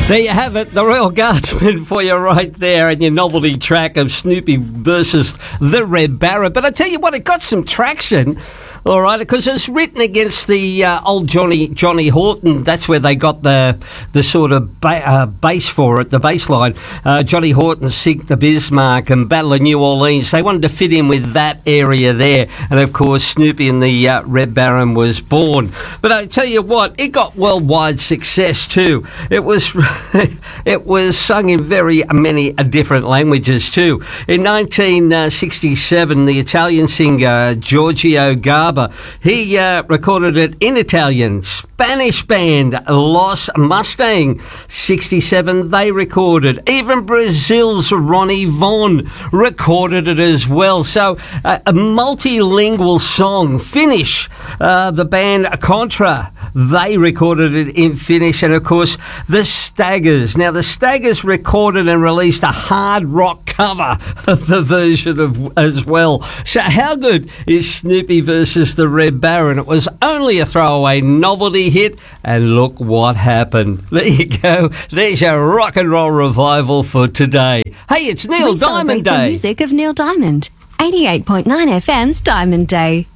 There you have it, the Royal Guardsmen for you right there, and your novelty track of Snoopy versus the Red Baron. But I tell you what, it got some traction. All right, because it was written against the old Johnny Horton. That's where they got the sort of bass for it, the bass line. Johnny Horton, Sink the Bismarck and Battle of New Orleans. They wanted to fit in with that area there. And, of course, Snoopy and the Red Baron was born. But I tell you what, it got worldwide success too. It was it was sung in very many different languages too. In 1967, the Italian singer Giorgio Garba, he recorded it in Italian. Spanish band Los Mustang, 67, they recorded. Even Brazil's Ronnie Von recorded it as well. So a multilingual song. Finnish, the band Contra, they recorded it in Finnish. And of course, the Staggers. Now, the Staggers recorded and released a hard rock cover of the version as well. So how good is Snoopy versus the Red Baron? It was only a throwaway novelty hit, and look what happened. There you go. There's your rock and roll revival for today. Hey, it's Neil Diamond Day. The music of Neil Diamond. 88.9 FM's Diamond Day.